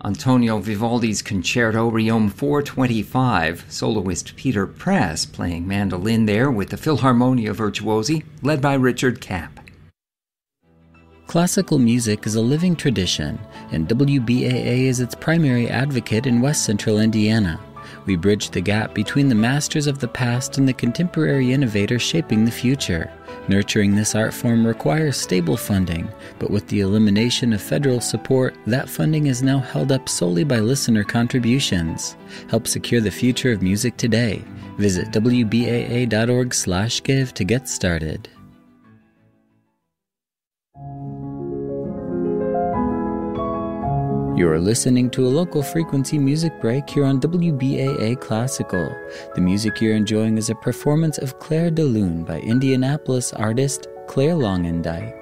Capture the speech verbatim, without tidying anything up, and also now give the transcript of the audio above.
Antonio Vivaldi's Concerto Requiem four twenty-five, soloist Peter Press playing mandolin there with the Philharmonia Virtuosi, led by Richard Kapp. Classical music is a living tradition, and W B A A is its primary advocate in West Central Indiana. We bridge the gap between the masters of the past and the contemporary innovators shaping the future. Nurturing this art form requires stable funding, but with the elimination of federal support, that funding is now held up solely by listener contributions. Help secure the future of music today. Visit W B A A dot org slash give to get started. You are listening to a local frequency music break here on W B A A Classical. The music you're enjoying is a performance of Clair de Lune by Indianapolis artist Claire Longendijk.